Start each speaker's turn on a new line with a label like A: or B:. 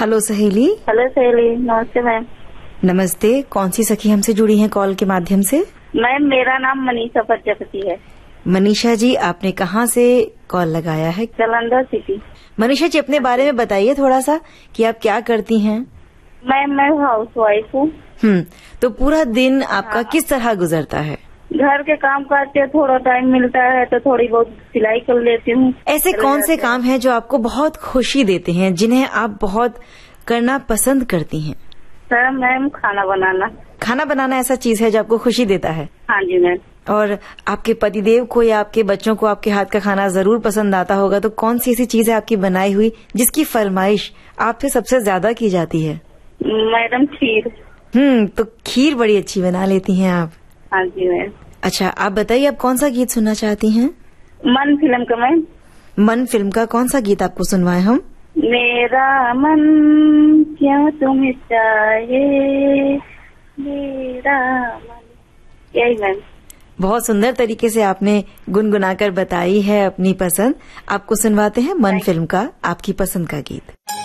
A: Hello सहेली।
B: Hello सहेली, नमस्ते मैम।
A: नमस्ते। कौन सी सखी हमसे जुड़ी हैं कॉल के माध्यम से?
B: मैम मेरा नाम मनीषा प्रजापति है।
A: मनीषा जी, आपने कहाँ से कॉल लगाया है?
B: जालंधर सिटी।
A: मनीषा जी, अपने बारे में बताइए थोड़ा सा कि आप क्या करती हैं?
B: मैं हाउस वाइफ हूँ।
A: तो पूरा दिन आपका किस तरह गुजरता है?
B: घर के काम करते, थोड़ा टाइम मिलता है तो थोड़ी बहुत सिलाई कर लेती हूँ।
A: ऐसे कौन से काम हैं जो आपको बहुत खुशी देते हैं, जिन्हें आप बहुत करना पसंद करती हैं?
B: सर मैम, खाना बनाना।
A: खाना बनाना ऐसा चीज है जो आपको खुशी देता है?
B: हाँ जी मैम।
A: और आपके पतिदेव को या आपके बच्चों को आपके हाथ का खाना जरूर पसंद आता होगा, तो कौन सी ऐसी चीज है आपकी बनाई हुई जिसकी फरमाइश आपसे सबसे ज्यादा की जाती है?
B: मैडम खीर।
A: तो खीर बड़ी अच्छी बना लेती हैं आप।
B: हाँ जी मैम।
A: अच्छा, आप बताइए, आप कौन सा गीत सुनना चाहती हैं?
B: मन फिल्म का मैम।
A: मन फिल्म का कौन सा गीत आपको सुनवाएं हम?
B: मेरा मन क्यों तुम्हें चाहे, मेरा मन। यही मैम।
A: बहुत सुंदर तरीके से आपने गुनगुनाकर बताई है अपनी पसंद। आपको सुनवाते हैं मन फिल्म का आपकी पसंद का गीत।